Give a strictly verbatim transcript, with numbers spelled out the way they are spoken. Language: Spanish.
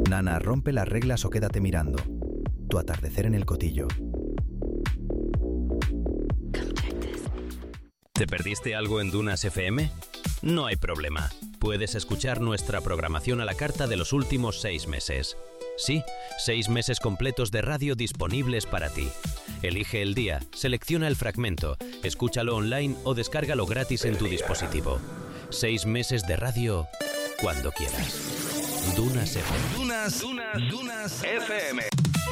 Nana, rompe las reglas o quédate mirando. Tu atardecer en el Cotillo. ¿Te perdiste algo en Dunas F M? No hay problema. Puedes escuchar nuestra programación a la carta de los últimos seis meses. Sí, seis meses completos de radio disponibles para ti. Elige el día, selecciona el fragmento, escúchalo online o descárgalo gratis en tu dispositivo. Seis meses de radio cuando quieras. Dunas F M. Dunas, Dunas, Dunas F M.